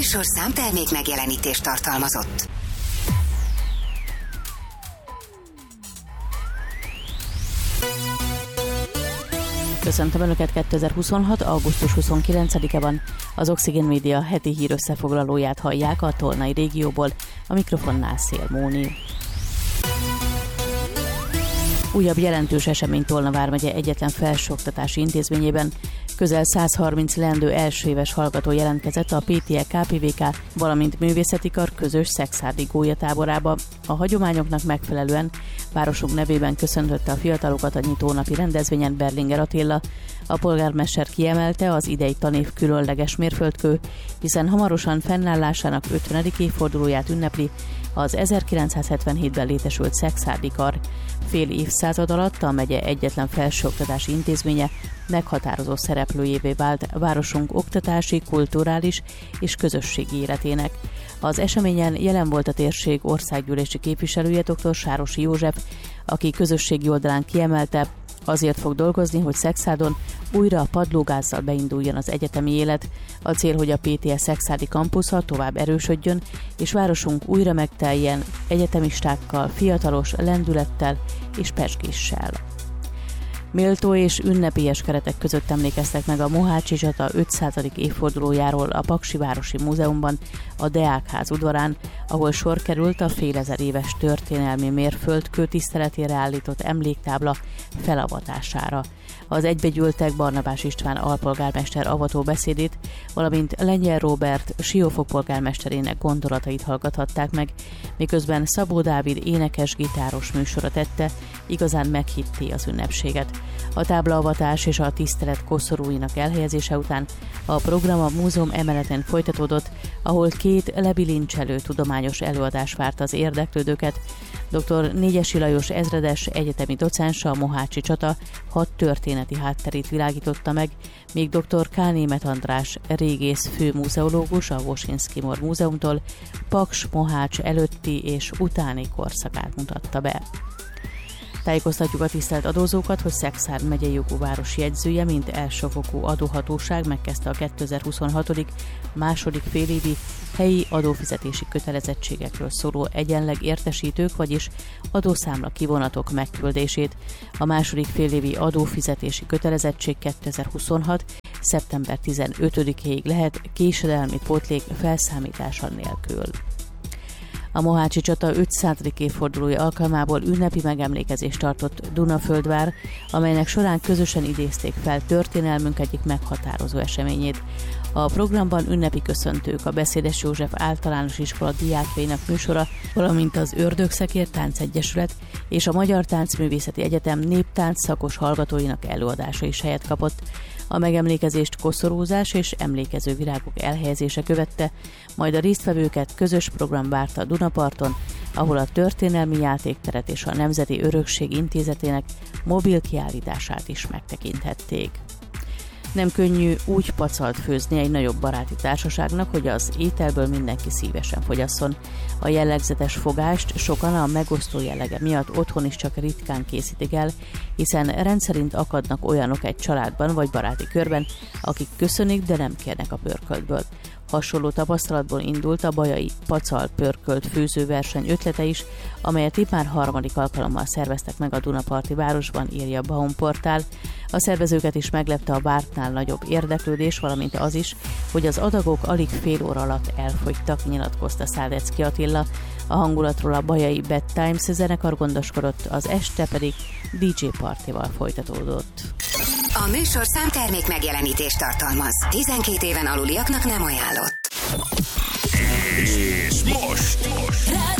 műsorszám termék megjelenítést tartalmazott. Köszöntöm Önöket 2026. augusztus 29-e van. Az Oxygen Media heti hír összefoglalóját hallják a Tolnai régióból, a mikrofonnál Szél Móni. Újabb jelentős esemény Tolna vármegye egyetlen felsőoktatási intézményében. Közel 130 leendő elsőéves hallgató jelentkezett a PTE-KPVK, valamint művészeti kar közös szekszárdi gólyatáborába. A hagyományoknak megfelelően városunk nevében köszöntötte a fiatalokat a nyitónapi rendezvényen Berlinger Attila. A polgármester kiemelte, az idei tanév különleges mérföldkő, hiszen hamarosan fennállásának 50. évfordulóját ünnepli az 1977-ben létesült szekszárdi kar. Fél évszázad alatt a megye egyetlen felsőoktatási intézménye meghatározó szereplőjévé vált városunk oktatási, kulturális és közösségi életének. Az eseményen jelen volt a térség országgyűlési képviselője, dr. Sárosi József, aki közösségi oldalán kiemelte, azért fog dolgozni, hogy Szekszádon újra a padlógázzal beinduljon az egyetemi élet. A cél, hogy a PTE szekszárdi kampusza tovább erősödjön, és városunk újra megteljen egyetemistákkal, fiatalos lendülettel és pezsgéssel. Méltó és ünnepélyes keretek között emlékeztek meg a Mohácsi csata 500. évfordulójáról a Paksi Városi Múzeumban, a Deákház udvarán, ahol sor került a fél ezer éves történelmi mérföldkő tiszteletére állított emléktábla felavatására. Az egybegyűltek Barnabás István alpolgármester avató beszédét, valamint Lengyel Róbert Siófok polgármesterének gondolatait hallgathatták meg, miközben Szabó Dávid énekes-gitáros műsora tette, igazán meghitté az ünnepséget. A táblaavatás és a tisztelet koszorúinak elhelyezése után a program a múzeum emeleten folytatódott, ahol két lebilincselő tudományos előadás várta az érdeklődőket. Dr. Négyesi Lajos ezredes egyetemi docensa a Mohácsi csata 6 történeti hátterét világította meg, míg dr. K. Németh András régész főmuzeológus a Woszyński-Mor Múzeumtól Paks-Mohács előtti és utáni korszakát mutatta be. Tájékoztatjuk a tisztelt adózókat, hogy Szekszárd megyei jogú városi jegyzője, mint elsőfokú adóhatóság megkezdte a 2026. második félévi helyi adófizetési kötelezettségekről szóló egyenleg értesítők, vagyis adószámla kivonatok megküldését. A második félévi adófizetési kötelezettség 2026. szeptember 15-ig lehet késedelmi pótlék felszámítása nélkül. A Mohácsi csata 500. évfordulója alkalmából ünnepi megemlékezést tartott Dunaföldvár, amelynek során közösen idézték fel történelmünk egyik meghatározó eseményét. A programban ünnepi köszöntők, a Beszédes József általános iskola diákjainak műsora, valamint az Ördögszekér Táncegyesület és a Magyar Táncművészeti Egyetem néptánc szakos hallgatóinak előadása is helyet kapott. A megemlékezést koszorúzás és emlékező virágok elhelyezése követte, majd a résztvevőket közös program várta a Dunaparton, ahol a történelmi játékteret és a Nemzeti Örökség Intézetének mobil kiállítását is megtekinthették. Nem könnyű úgy pacalt főzni egy nagyobb baráti társaságnak, hogy az ételből mindenki szívesen fogyasszon. A jellegzetes fogást sokan a megosztó jellege miatt otthon is csak ritkán készítik el, hiszen rendszerint akadnak olyanok egy családban vagy baráti körben, akik köszönik, de nem kérnek a pörköltből. Hasonló tapasztalatból indult a bajai pacal pörkölt főzőverseny ötlete is, amelyet itt már harmadik alkalommal szerveztek meg a Dunaparti városban, írja a Baum portál. A szervezőket is meglepte a vártnál nagyobb érdeklődés, valamint az is, hogy az adagok alig fél óra alatt elfogytak, nyilatkozta Szádecki Attila. A hangulatról a bajai Bad Times zenekar gondoskodott, az este pedig DJ partival folytatódott. A műsorszám termék megjelenítést tartalmaz. 12 éven aluliaknak nem ajánlott. És most